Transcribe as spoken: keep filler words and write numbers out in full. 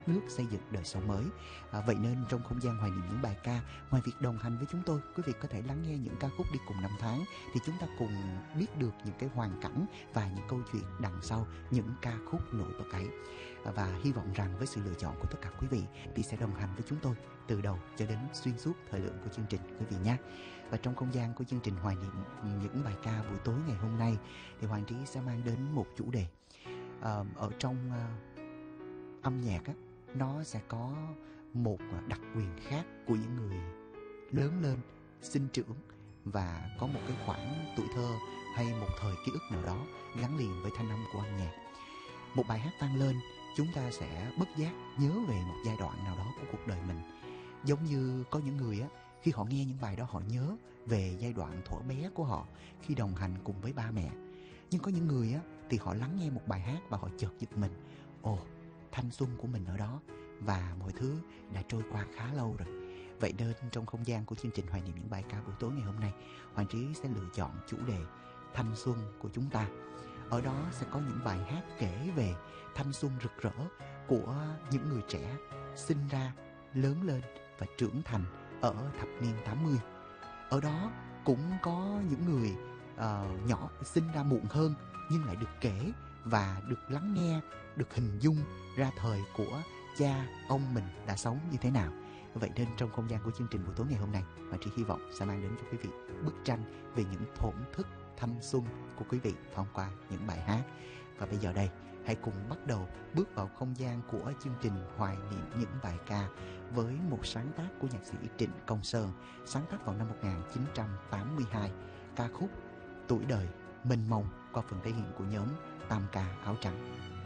nước xây dựng đời sống mới. À, vậy nên trong không gian hoài niệm những bài ca, ngoài việc đồng hành với chúng tôi, quý vị có thể lắng nghe những ca khúc đi cùng năm tháng, thì chúng ta cùng biết được những cái hoàn cảnh và những câu chuyện đằng sau những ca khúc nổi bật ấy. À, và hy vọng rằng với sự lựa chọn của tất cả quý vị thì sẽ đồng hành với chúng tôi từ đầu cho đến xuyên suốt thời lượng của chương trình quý vị nhé. Và trong không gian của chương trình hoài niệm những bài ca buổi tối ngày hôm nay thì Hoàng Trí sẽ mang đến một chủ đề. À, ở trong uh, âm nhạc á, nó sẽ có một đặc quyền khác của những người lớn lên, sinh trưởng và có một cái khoảng tuổi thơ hay một thời ký ức nào đó gắn liền với thanh âm của âm nhạc. Một bài hát vang lên, chúng ta sẽ bất giác nhớ về một giai đoạn nào đó của cuộc đời mình. Giống như có những người á, khi họ nghe những bài đó họ nhớ về giai đoạn thuở bé của họ khi đồng hành cùng với ba mẹ. Nhưng có những người á thì họ lắng nghe một bài hát và họ chợt giật mình, ồ, thanh xuân của mình ở đó và mọi thứ đã trôi qua khá lâu rồi. Vậy nên trong không gian của chương trình hoài niệm những bài ca buổi tối ngày hôm nay, Hoàng Trí sẽ lựa chọn chủ đề thanh xuân của chúng ta. Ở đó sẽ có những bài hát kể về thanh xuân rực rỡ của những người trẻ sinh ra, lớn lên và trưởng thành ở thập niên tám mươi. Ở đó cũng có những người uh, nhỏ sinh ra muộn hơn nhưng lại được kể và được lắng nghe, được hình dung ra thời của cha, ông mình đã sống như thế nào. Vậy nên trong không gian của chương trình buổi tối ngày hôm nay, Hoàng Trí hy vọng sẽ mang đến cho quý vị bức tranh về những thổn thức thanh xuân của quý vị thông qua những bài hát. Và bây giờ đây, hãy cùng bắt đầu bước vào không gian của chương trình hoài niệm những bài ca với một sáng tác của nhạc sĩ Trịnh Công Sơn, sáng tác vào năm một nghìn chín trăm tám mươi hai, ca khúc Tuổi đời mênh mông qua phần thể hiện của nhóm Tam Ca Áo Trắng.